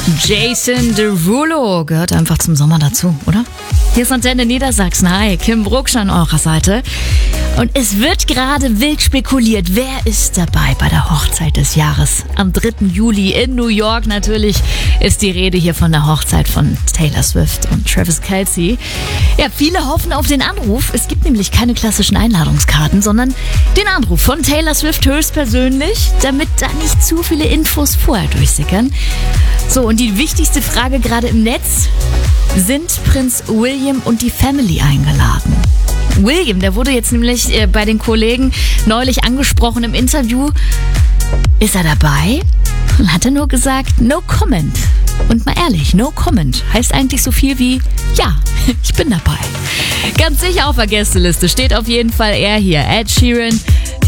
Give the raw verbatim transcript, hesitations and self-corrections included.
Jason Derulo gehört einfach zum Sommer dazu, oder? Hier ist Antenne Niedersachsen. Hi, Kim Brucksch an eurer Seite. Und es wird gerade wild spekuliert, wer ist dabei bei der Hochzeit des Jahres. Am dritten Juli in New York natürlich ist die Rede hier von der Hochzeit von Taylor Swift und Travis Kelce. Ja, viele hoffen auf den Anruf. Es gibt nämlich keine klassischen Einladungskarten, sondern den Anruf von Taylor Swift höchstpersönlich, damit da nicht zu viele Infos vorher durchsickern. So, und die wichtigste Frage gerade im Netz: Sind Prinz William und die Family eingeladen? William, der wurde jetzt nämlich äh, bei den Kollegen neulich angesprochen im Interview. Ist er dabei? Und hat er nur gesagt, no comment. Und mal ehrlich, no comment heißt eigentlich so viel wie, ja, ich bin dabei. Ganz sicher auf der Gästeliste steht auf jeden Fall er hier, Ed Sheeran.